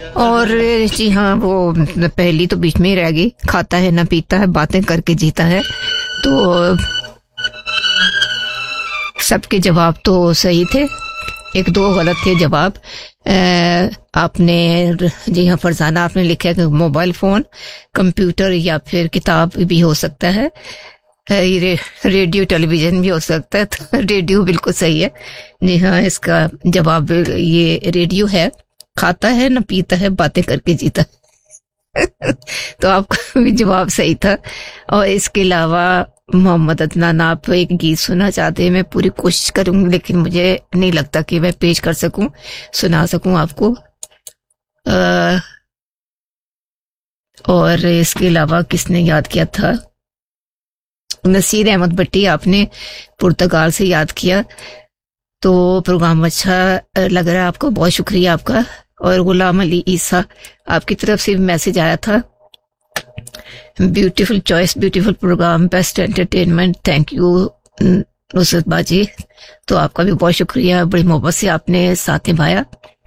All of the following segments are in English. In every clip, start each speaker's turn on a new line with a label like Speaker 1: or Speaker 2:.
Speaker 1: और जी हाँ, वो पहली तो बीच में ही रह गई, खाता है ना पीता है, बातें करके जीता है। तो सबके जवाब तो सही थे, एक दो गलत थे जवाब। आपने जी हाँ फरजाना, आपने लिखा कि मोबाइल फोन, कंप्यूटर या फिर किताब भी हो सकता है, रेडियो टेलीविजन भी हो सकता है। तो रेडियो बिल्कुल सही है जी हाँ, इसका जवाब ये रेडियो है। खाता है ना पीता है, बातें करके जीता है। तो आपका भी जवाब सही था। और इसके अलावा मोहम्मद अदनान, आप एक गीत सुनना चाहते हैं, मैं पूरी कोशिश करूंगी लेकिन मुझे नहीं लगता कि मैं पेश कर सकूं, सुना सकूं आपको। और इसके अलावा किसने याद किया था? नसीर अहमद भट्टी, आपने पुर्तगाल से याद किया। तो प्रोग्राम अच्छा लग रहा है आपको, बहुत शुक्रिया आपका। और गुलाम अली ईसा, आपकी तरफ से मैसेज आया था, beautiful choice, beautiful programme, best entertainment, thank you Nusrat बाजी। तो आपका भी बहुत शुक्रिया, बड़ी मोहब्बत से आपने साथ निभाया।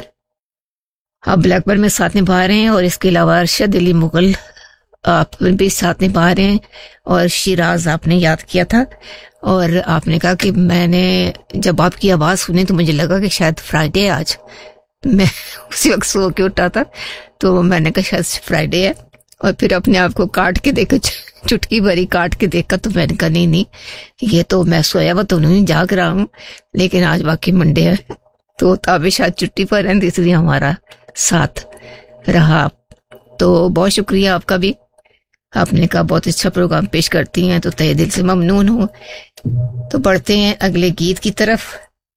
Speaker 1: आप ब्लैकबर्ड में साथ निभा रहे हैं। और इसके अलावा अरशद अली मुगल, आप भी साथ निभा रहे हैं। और शिराज आपने याद किया था, और आपने कहा कि मैंने जब आपकी आवाज सुनी तो मुझे लगा कि शायद फ्राइडे आज। मैं उसी वक्त सो के उठा था, तो मैंने कहा शायद फ्राइडे है। और फिर अपने आप को काट के देखा, चुटकी भरी काट के देखा, तो मैंने कहा नहीं, ये तो मैं सोया हुआ तो नहीं, जाग रहा हूँ, लेकिन आज बाकी मंडे है। तो तब शायद छुट्टी पर है, इसलिए हमारा साथ रहा। तो बहुत शुक्रिया आपका भी, आपने कहा बहुत अच्छा प्रोग्राम पेश करती हैं, तो तहे दिल से ममनून हूँ। तो बढ़ते हैं अगले गीत की तरफ,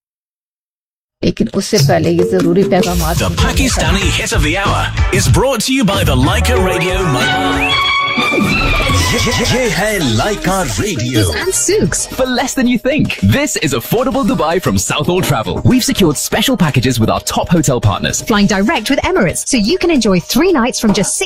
Speaker 1: लेकिन उससे पहले ये जरूरी पैगाम।
Speaker 2: The Pakistani Hit of the Hour is brought to you by the Leica Radio Mobile. ये है Leica Radio
Speaker 3: and Souks for less than you think. This is affordable Dubai from Southall Travel. We've secured special packages with our top hotel partners,
Speaker 4: flying direct with Emirates, so you can enjoy 3 nights from just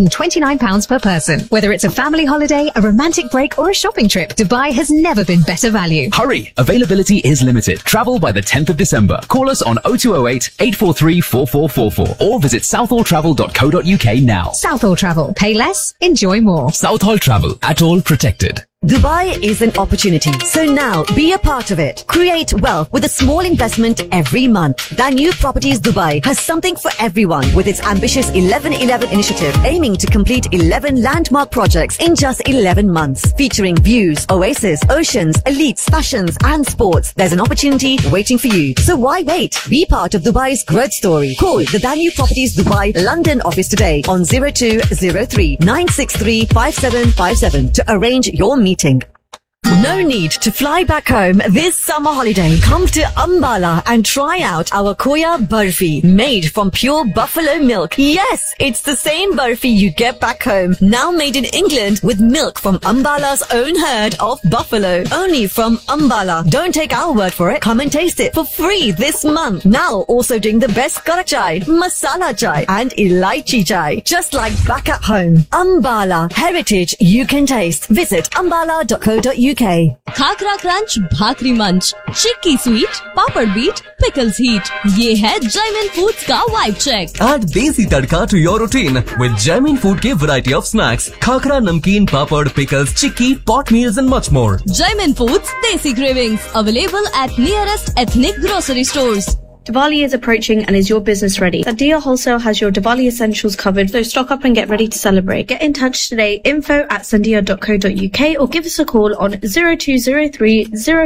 Speaker 4: £629 per person. Whether it's a family holiday, a romantic break, or a shopping trip, Dubai has never been better value.
Speaker 3: Hurry! Availability is limited. Travel by the 10th of December. Call us on 0208 843 4444 or visit southalltravel.co.uk now.
Speaker 4: Southall Travel. Pay less, enjoy more.
Speaker 3: Southall Travel, at all protected.
Speaker 5: Dubai is an opportunity, so now be a part of it. Create wealth with a small investment every month. Danube Properties Dubai has something for everyone with its ambitious 11-11 initiative, aiming to complete 11 landmark projects in just 11 months, featuring views, oasis, oceans, elites, fashions and sports. There's an opportunity waiting for you. So why wait? Be part of Dubai's growth story. Call the Danube Properties Dubai London office today on 0203 963 5757 to arrange your meeting. No need to fly back home this summer holiday. Come to Ambala and try out our Koya Barfi, made from pure buffalo milk. Yes, it's the same barfi you get back home, now made in England with milk from Ambala's own herd of buffalo. Only from Ambala. Don't take our word for it. Come and taste it for free this month. Now also doing the best karak chai, masala chai and elaichi chai, just like back at home. Ambala, heritage you can taste. Visit ambala.co.uk.
Speaker 6: Khakhra crunch, भाकरी मंच, चिक्की sweet, पापड़ beat, pickles heat, ये है Jaimin foods का vibe check.
Speaker 7: Add desi tadka to your routine with Jaimin Food के variety of snacks, khakra, namkeen, papad, pickles, chikki, pot meals and much more.
Speaker 6: Jaimin Foods Desi Cravings, available at nearest ethnic grocery stores.
Speaker 8: Diwali is approaching and is your business ready? Sandia Wholesale has your Diwali essentials covered, so stock up and get ready to celebrate. Get in touch today, info@sandia.co.uk or give us a call on 0203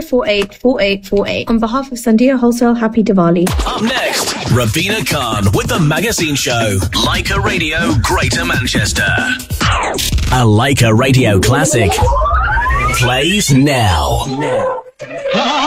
Speaker 8: 048 4848. On behalf of Sandia Wholesale, happy Diwali.
Speaker 2: Up next, Ravina Khan with the magazine show Leica Radio Greater Manchester. A Leica Radio classic plays now.